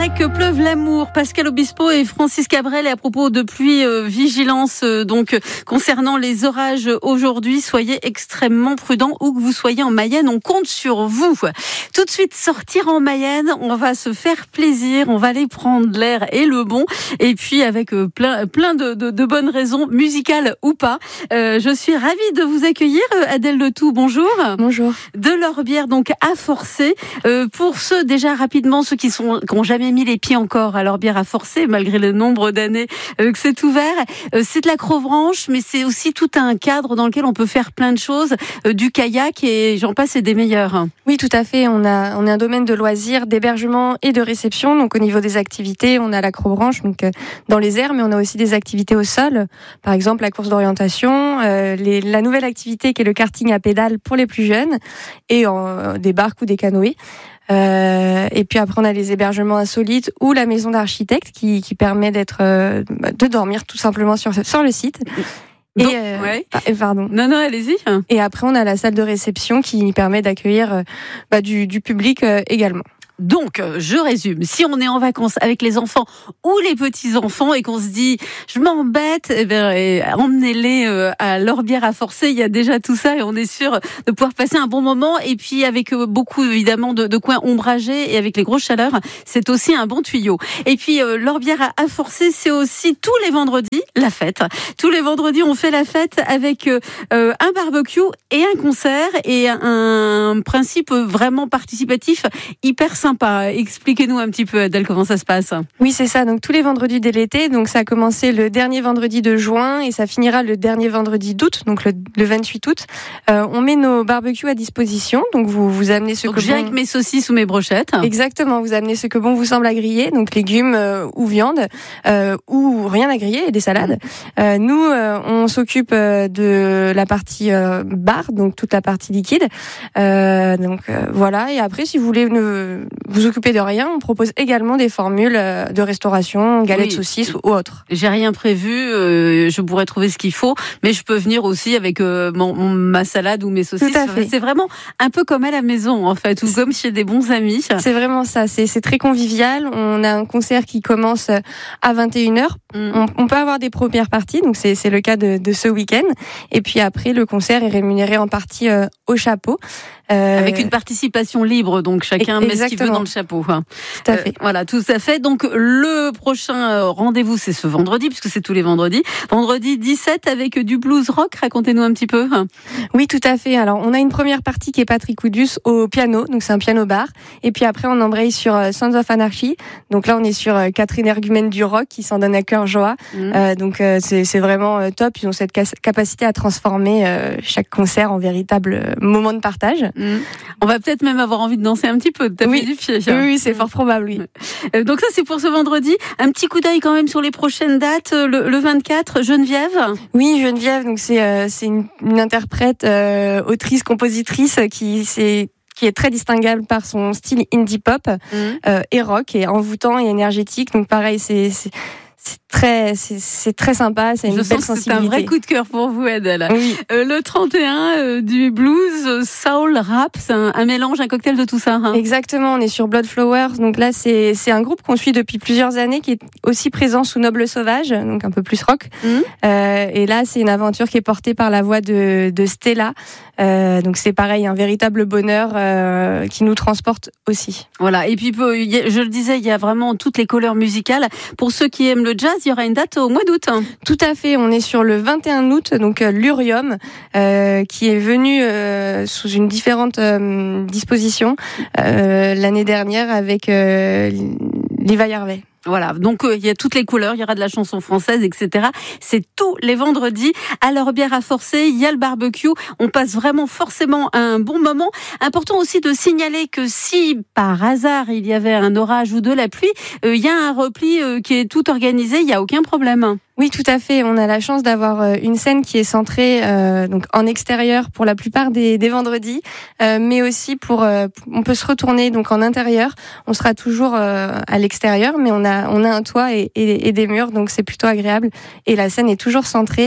paraît que pleuve l'amour. Pascal Obispo et Francis Cabrel, et à propos de pluie, vigilance donc concernant les orages aujourd'hui. Soyez extrêmement prudents où que vous soyez en Mayenne. On compte sur vous. Tout de suite, sortir en Mayenne, on va se faire plaisir, on va aller prendre l'air et le bon. Et puis avec plein de bonnes raisons, musicales ou pas. Je suis ravie de vous accueillir. Adèle Letout, bonjour. Bonjour. De l'Orbière, donc à Forcé. Pour ceux, déjà rapidement, ceux qui n'ont jamais mis les pieds encore à l'Orbière à Forcé, malgré le nombre d'années que c'est ouvert, c'est de l'acrobranche, mais c'est aussi tout un cadre dans lequel on peut faire plein de choses, du kayak et j'en passe et des meilleurs. Oui, tout à fait. On est un domaine de loisirs, d'hébergement et de réception. Donc au niveau des activités, on a l'acrobranche, donc dans les airs, mais on a aussi des activités au sol. Par exemple, la course d'orientation, la nouvelle activité qui est le karting à pédales pour les plus jeunes, et des barques ou des canoës. Et puis après on a les hébergements insolites ou la maison d'architecte qui permet de dormir tout simplement sur le site. Donc, Pardon. Non, allez-y. Et après on a la salle de réception qui permet d'accueillir du public également. Donc, je résume. Si on est en vacances avec les enfants ou les petits-enfants et qu'on se dit « je m'embête », emmenez-les à l'Orbière à Forcé. Il y a déjà tout ça et on est sûr de pouvoir passer un bon moment. Et puis, avec beaucoup, évidemment, de coins ombragés et avec les grosses chaleurs, c'est aussi un bon tuyau. Et puis, l'Orbière à Forcé, c'est aussi tous les vendredis la fête. Tous les vendredis, on fait la fête avec un barbecue et un concert et un principe vraiment participatif hyper sympa. Expliquez-nous un petit peu, Adèle, comment ça se passe. Oui, c'est ça. Donc tous les vendredis dès l'été. Donc ça a commencé le dernier vendredi de juin et ça finira le dernier vendredi d'août, donc le 28 août. On met nos barbecues à disposition. Donc vous amenez ce donc j'ai avec mes saucisses ou mes brochettes. Exactement. Vous amenez ce que bon vous semble à griller, donc légumes ou viande ou rien à griller et des salades. Nous, on s'occupe de la partie bar, donc toute la partie liquide. Voilà. Et après, si vous voulez vous occuper de rien, on propose également des formules de restauration, galettes saucisses ou autres. J'ai rien prévu, je pourrais trouver ce qu'il faut, mais je peux venir aussi avec ma salade ou mes saucisses. Tout à fait. C'est vraiment un peu comme à la maison en fait, ou comme chez des bons amis. C'est vraiment ça, c'est très convivial. On a un concert qui commence à 21h. On peut avoir des premières parties, donc c'est le cas de ce week-end. Et puis après, le concert est rémunéré en partie au chapeau. Avec une participation libre, donc chacun met ce qu'il veut dans le chapeau. Tout à fait. Voilà, tout à fait. Donc le prochain rendez-vous, c'est ce vendredi, puisque c'est tous les vendredis. Vendredi 17 avec du blues rock. Racontez-nous un petit peu. Oui, tout à fait. Alors on a une première partie qui est Patrick Oudus au piano, donc c'est un piano bar. Et puis après on embraye sur Sons of Anarchy. Donc là on est sur Catherine Ergumène du rock qui s'en donne à cœur joie. Donc c'est vraiment top. Ils ont cette capacité à transformer chaque concert en véritable moment de partage. On va peut-être même avoir envie de danser un petit peu, de taper du pied. Oui, c'est fort probable, oui. Donc ça, c'est pour ce vendredi. Un petit coup d'œil quand même sur les prochaines dates. Le 24, Geneviève. Oui, Geneviève, donc c'est une interprète, autrice, compositrice qui est très distinguable par son style indie pop et rock, et envoûtant et énergétique. Donc pareil, c'est très sympa, c'est une belle sensibilité. C'est un vrai coup de cœur pour vous, Adèle. Oui. Le 31, du blues, soul, rap, c'est un mélange, un cocktail de tout ça. Exactement, on est sur Blood Flowers. Donc là, c'est un groupe qu'on suit depuis plusieurs années, qui est aussi présent sous Noble Sauvage, donc un peu plus rock. Et là, c'est une aventure qui est portée par la voix de Stella. Donc c'est pareil, un véritable bonheur qui nous transporte aussi. Voilà, et puis je le disais, il y a vraiment toutes les couleurs musicales. Pour ceux qui aiment le jazz, il y aura une date au mois d'août. Tout à fait, on est sur le 21 août, donc l'Urium, qui est venu sous une différente disposition l'année dernière avec Levi Harvey. Voilà, donc il y a toutes les couleurs, il y aura de la chanson française, etc. C'est tous les vendredis à l'Orbière à Forcé, il y a le barbecue, on passe vraiment forcément un bon moment. Important aussi de signaler que si par hasard il y avait un orage ou de la pluie, il y a un repli qui est tout organisé, il n'y a aucun problème. Oui, tout à fait. On a la chance d'avoir une scène qui est centrée donc en extérieur pour la plupart des vendredis, mais aussi on peut se retourner donc en intérieur. On sera toujours à l'extérieur, mais on a un toit et des murs, donc c'est plutôt agréable. Et la scène est toujours centrée.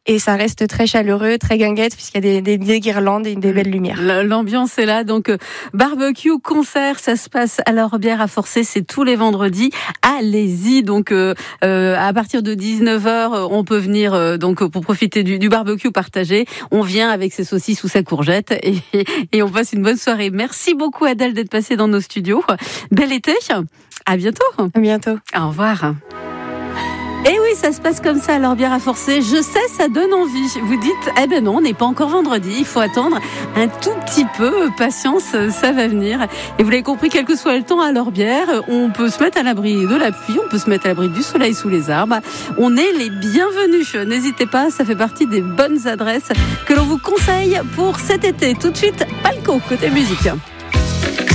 et ça reste très chaleureux, très guinguette puisqu'il y a des guirlandes et des belles lumières. L'ambiance est là, donc barbecue, concert, ça se passe à l'Orbière à Forcé, c'est tous les vendredis. Allez-y, donc à partir de 19h, on peut venir donc pour profiter du barbecue partagé. On vient avec ses saucisses ou sa courgette et on passe une bonne soirée. Merci beaucoup Adèle d'être passée dans nos studios. Bel été, à bientôt. À bientôt. Au revoir. Et oui, ça se passe comme ça à l'Orbière à Forcé. Je sais, ça donne envie. Vous dites, eh ben non, on n'est pas encore vendredi. Il faut attendre un tout petit peu. Patience, ça va venir. Et vous l'avez compris, quel que soit le temps à l'Orbière, on peut se mettre à l'abri de la pluie, on peut se mettre à l'abri du soleil sous les arbres. On est les bienvenus. N'hésitez pas, ça fait partie des bonnes adresses que l'on vous conseille pour cet été. Tout de suite, Palco, côté musique.